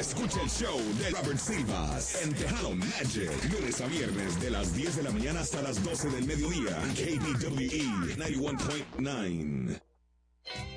Escucha el show de Robert Silvas en Tejano Magic, lunes a viernes de las 10 de la mañana hasta las 12 del mediodía. KBWE 91.9.